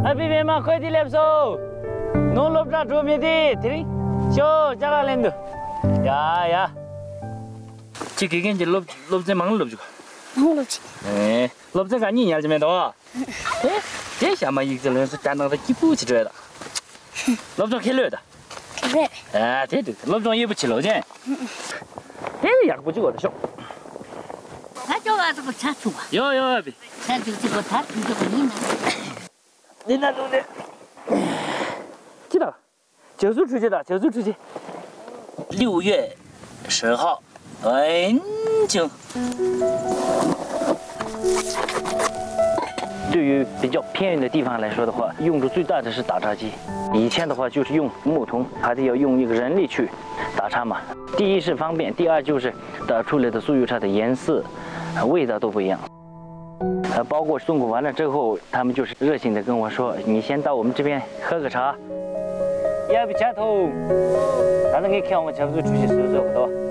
哎，别别嘛，快点来手，弄落不着桌面的，听，小加拉来的，呀，这个跟这落在忙落去个， 忙落去。 哎，落在干你伢子面多，哎，这下嘛一个人是站到他几步去着的，落不着开了的， 开了。 哎，对，落不着也不去了的，这个也不就我的小。 他叫俺这个铲除啊， 有别， 铲除这个铲除这个你呢？ 你那弄的，记得，就是出去的，就是出去。6月10号，很久。对于比较偏远的地方来说的话，用处最大的是打叉机。以前的话就是用木桶，还得要用一个人力去打叉嘛。第一是方便，第二就是打出来的酥油茶的颜色、味道都不一样。包括送货完了之后，他们就是热心的跟我说：“你先到我们这边喝个茶，要不前头，反正你看我差不多出去收拾好多。”